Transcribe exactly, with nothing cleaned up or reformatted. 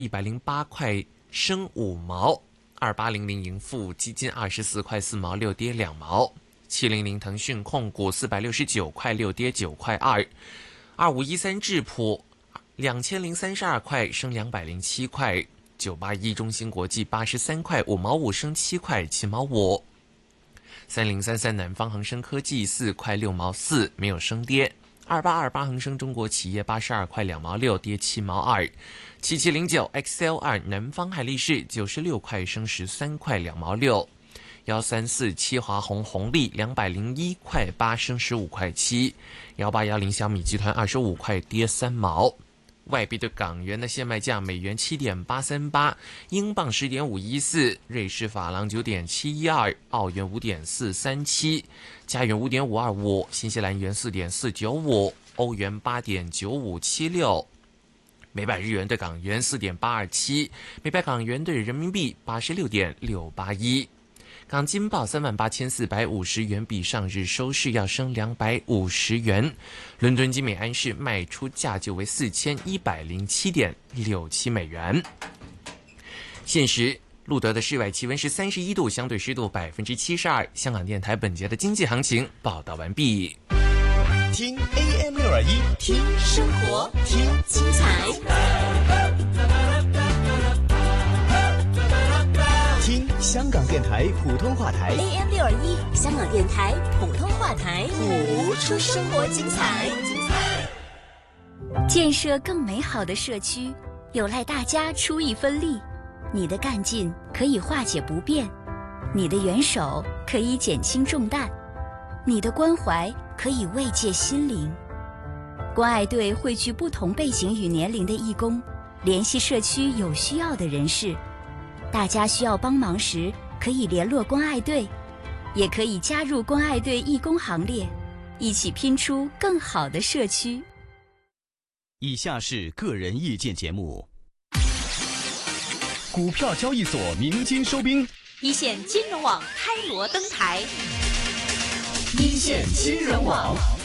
一百零八块升五毛。二八零零盈富基金二十四块四毛六跌两毛。七零零腾讯控股四百六十九块六跌九块二。二五一三智普两千零三十二块升两百零七块。九八一中芯国际八十三块五毛五升七块七毛五。三零三三南方恒生科技四块六毛四没有升跌。二八二八恒生中国企业八十二块两毛六跌七毛二。七七零九 X L 二南方海力士九十六块升十三块两毛六。幺三四七华虹红利两百零一块八升十五块七。幺八幺零小米集团二十五块跌三毛。外币对港元的现卖价：美元七点八三八，英镑十点五一四，瑞士法郎九点七一二，澳元五点四三七，加元五点五二五，新西兰元四点四九五，欧元八点九五七六。每百日元对港元四点八二七，每百港元对人民币八十六点六八一。港金报三万八千四百五十元，比上日收市要升两百五十元。伦敦金美安市卖出价就为四千一百零七点六七美元。现时路德的室外气温是三十一度，相对湿度百分之七十二。香港电台本节的经济行情报道完毕。 听 A M 六二一，听生活，听精彩，听香港电台普通话台 A M 六二一，香港电台普通话台， 谱出生活精彩。 建设更美好的社区，有赖大家出一分力。你的干劲可以化解不便，你的援手可以减轻重担，你的关怀可以慰藉心灵。关爱队汇聚不同背景与年龄的义工，联系社区有需要的人士。大家需要帮忙时，可以联络关爱队，也可以加入关爱队义工行列，一起拼出更好的社区。 以下是个人意见节目。股票交易所鸣金收兵， 一线金融网开锣登台。 一线金融网。